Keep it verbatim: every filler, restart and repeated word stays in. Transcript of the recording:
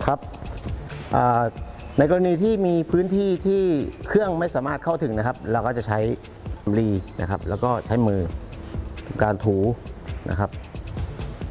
ครับในกรณีที่มีพื้นที่ที่เครื่องไม่สามารถเข้าถึงนะครับเราก็จะใช้สำลีนะครับแล้วก็ใช้มือการถูนะครับ